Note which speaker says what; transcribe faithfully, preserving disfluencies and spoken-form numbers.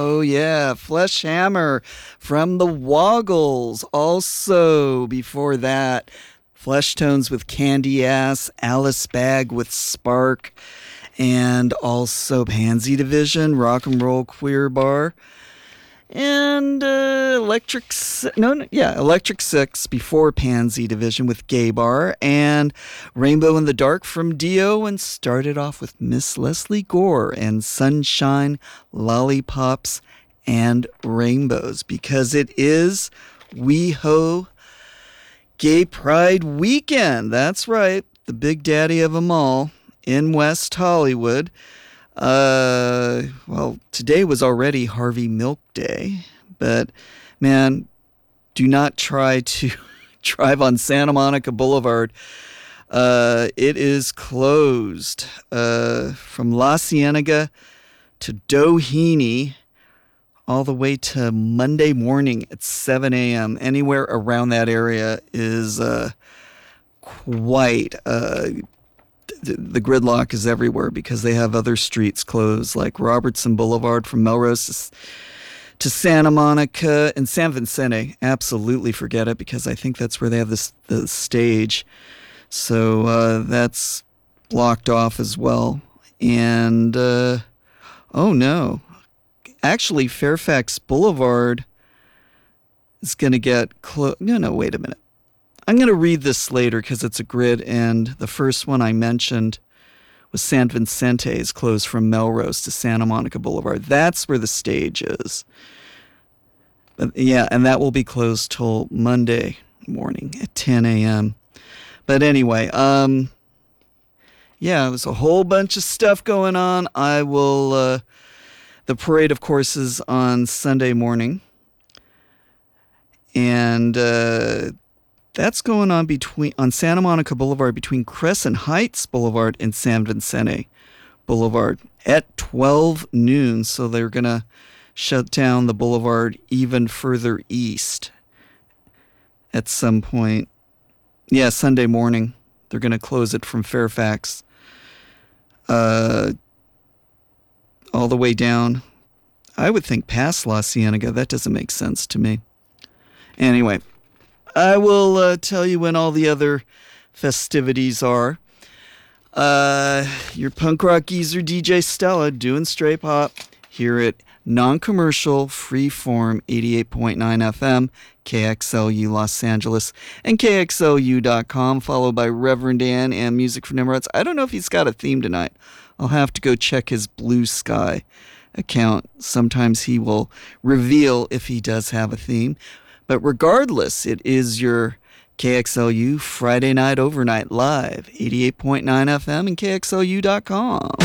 Speaker 1: Oh, yeah. Flesh Hammer from the Woggles. Also, before that, Flesh Tones with Candy Ass, Alice Bag with Spark, and also Pansy Division, Rock and Roll Queer Bar. And uh, Electric, no, no, yeah, Electric Six before Pansy Division with Gay Bar, and Rainbow in the Dark from Dio, and started off with Miss Leslie Gore and Sunshine, Lollipops, and Rainbows, because it is WeHo Gay Pride Weekend. That's right, the big daddy of them all in West Hollywood. Uh, well, today was already Harvey Milk Day, but man, do not try to drive on Santa Monica Boulevard. Uh, it is closed, uh, from La Cienega to Doheny all the way to Monday morning at seven a.m. Anywhere around that area is, uh, quite, uh, the gridlock is everywhere because they have other streets closed, like Robertson Boulevard from Melrose to, to Santa Monica and San Vicente. Absolutely forget it, because I think that's where they have this the stage. So uh, that's blocked off as well. And uh, oh no, actually Fairfax Boulevard is going to get closed. No, no, wait a minute. I'm going to read this later because it's a grid, and the first one I mentioned was San Vicente is closed from Melrose to Santa Monica Boulevard. That's where the stage is. But yeah, and that will be closed till Monday morning at ten a.m. But anyway, um, yeah, there's a whole bunch of stuff going on. I will, uh, the parade, of course, is on Sunday morning. And, uh, that's going on between on Santa Monica Boulevard between Crescent Heights Boulevard and San Vicente Boulevard at twelve noon. So they're going to shut down the boulevard even further east at some point. Yeah, Sunday morning. They're going to close it from Fairfax uh, all the way down. I would think past La Cienega. That doesn't make sense to me. Anyway, I will uh, tell you when all the other festivities are. Uh, your punk rock geezer D J Stella doing straight pop here at non-commercial freeform eighty-eight point nine F M, K X L U Los Angeles, and K X L U dot com, followed by Reverend Dan and Music for Nimrods. I don't know if he's got a theme tonight. I'll have to go check his Blue Sky account. Sometimes he will reveal if he does have a theme. But regardless, it is your K X L U Friday Night Overnight Live, eighty-eight point nine F M and K X L U dot com.